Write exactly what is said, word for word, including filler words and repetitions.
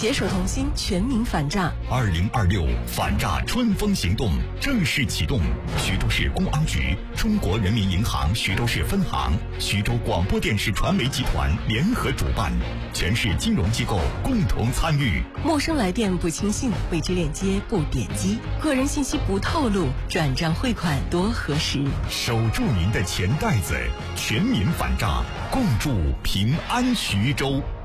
携手同心，全民反诈。 二零二六反诈春风行动正式启动，徐州市公安局、中国人民银行徐州市分行、徐州广播电视传媒集团联合主办，全市金融机构共同参与。 陌生来电不轻信，未知链接不点击，个人信息不透露，转账汇款多核实。 守住您的钱袋子，全民反诈，共筑平安徐州。